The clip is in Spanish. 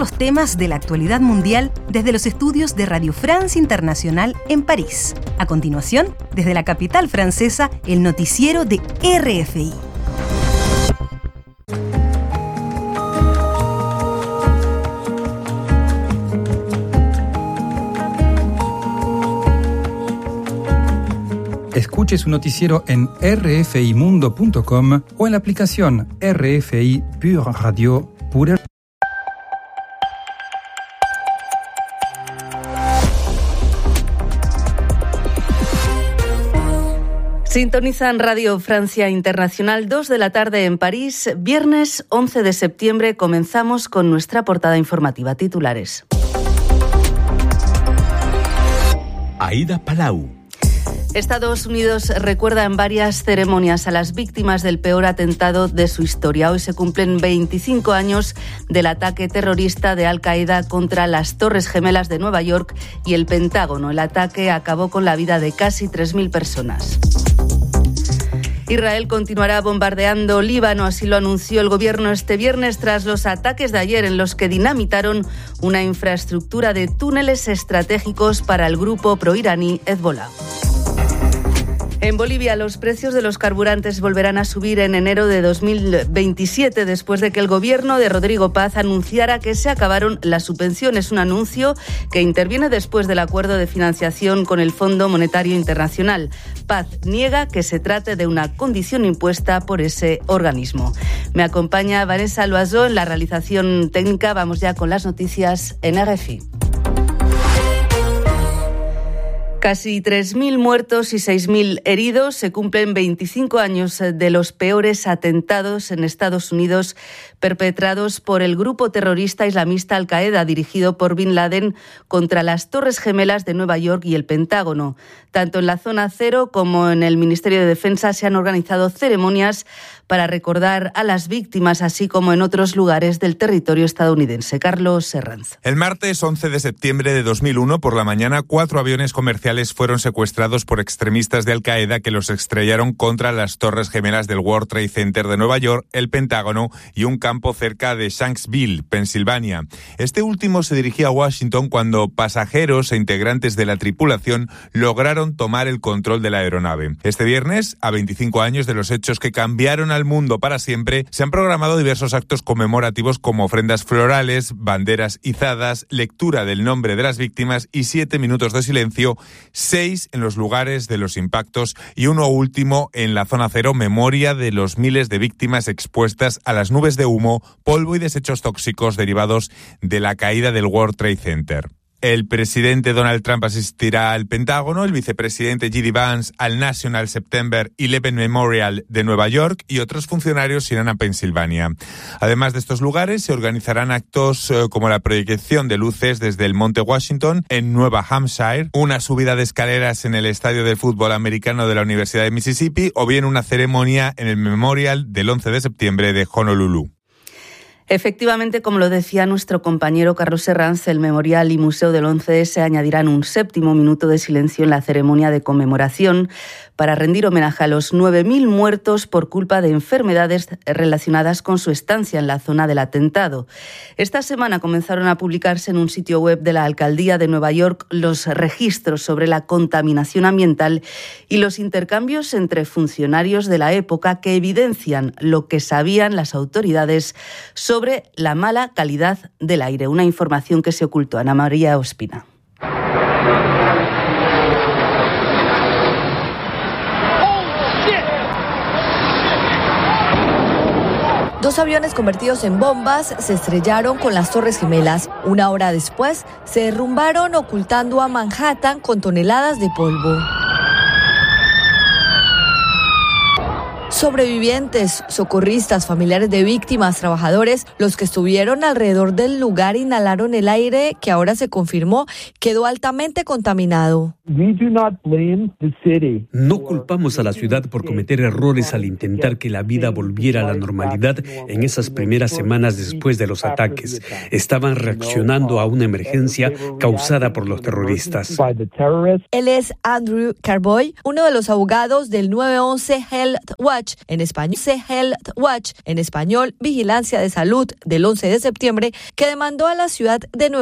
los temas de la actualidad mundial desde los estudios de Radio France Internacional en París. A continuación, desde la capital francesa, el noticiero de RFI. Escuche su noticiero en rfimundo.com o en la aplicación RFI Pure Radio Pure. Sintonizan Radio Francia Internacional, 2 de la tarde en París. Viernes 11 de septiembre comenzamos con nuestra portada informativa. Titulares. Aida Palau. Estados Unidos recuerda en varias ceremonias a las víctimas del peor atentado de su historia. Hoy se cumplen 25 años del ataque terrorista de Al-Qaeda contra las Torres Gemelas de Nueva York y el Pentágono. El ataque acabó con la vida de casi 3.000 personas. Israel continuará bombardeando Líbano, así lo anunció el gobierno este viernes tras los ataques de ayer en los que dinamitaron una infraestructura de túneles estratégicos para el grupo proiraní Hezbollah. En Bolivia, los precios de los carburantes volverán a subir en enero de 2027 después de que el gobierno de Rodrigo Paz anunciara que se acabaron las subvenciones. Un anuncio que interviene después del acuerdo de financiación con el Fondo Monetario Internacional. Paz niega que se trate de una condición impuesta por ese organismo. Me acompaña Vanessa Loiseau en la realización técnica. Vamos ya con las noticias en RFI. Casi 3.000 muertos y 6.000 heridos. Se cumplen 25 años de los peores atentados en Estados Unidos perpetrados por el grupo terrorista islamista Al-Qaeda, dirigido por Bin Laden, contra las Torres Gemelas de Nueva York y el Pentágono. Tanto en la Zona Cero como en el Ministerio de Defensa se han organizado ceremonias para recordar a las víctimas, así como en otros lugares del territorio estadounidense. Carlos Herranz. El martes 11 de septiembre de 2001, por la mañana, 4 aviones comerciales fueron secuestrados por extremistas de Al-Qaeda que los estrellaron contra las Torres Gemelas del World Trade Center de Nueva York, el Pentágono y un campo cerca de Shanksville, Pensilvania. Este último se dirigía a Washington cuando pasajeros e integrantes de la tripulación lograron tomar el control de la aeronave. Este viernes, a 25 años de los hechos que cambiaron al mundo para siempre, se han programado diversos actos conmemorativos como ofrendas florales, banderas izadas, lectura del nombre de las víctimas y 7 minutos de silencio, 6 en los lugares de los impactos y uno último en la Zona Cero, memoria de los miles de víctimas expuestas a las nubes de humo, polvo y desechos tóxicos derivados de la caída del World Trade Center. El presidente Donald Trump asistirá al Pentágono, el vicepresidente J.D. Vance al National September 11 Memorial de Nueva York y otros funcionarios irán a Pensilvania. Además de estos lugares, se organizarán actos como la proyección de luces desde el Monte Washington en Nueva Hampshire, una subida de escaleras en el estadio de fútbol americano de la Universidad de Mississippi o bien una ceremonia en el Memorial del 11 de septiembre de Honolulu. Efectivamente, como lo decía nuestro compañero Carlos Herranz, el Memorial y Museo del 11S añadirán un 7º minuto de silencio en la ceremonia de conmemoración para rendir homenaje a los 9.000 muertos por culpa de enfermedades relacionadas con su estancia en la zona del atentado. Esta semana comenzaron a publicarse en un sitio web de la Alcaldía de Nueva York los registros sobre la contaminación ambiental y los intercambios entre funcionarios de la época que evidencian lo que sabían las autoridades sobre la mala calidad del aire. Una información que se ocultó. Ana María Ospina. Dos aviones convertidos en bombas se estrellaron con las Torres Gemelas. Una hora después, se derrumbaron ocultando a Manhattan con toneladas de polvo. Sobrevivientes, socorristas, familiares de víctimas, trabajadores, los que estuvieron alrededor del lugar inhalaron el aire que ahora se confirmó quedó altamente contaminado. No culpamos a la ciudad por cometer errores al intentar que la vida volviera a la normalidad en esas primeras semanas después de los ataques. Estaban reaccionando a una emergencia causada por los terroristas. Él es Andrew Carboy, uno de los abogados del 911 Health Watch, Watch, en español Health Watch, en español Vigilancia de Salud, del 11 de septiembre, que demandó a la ciudad de Nueva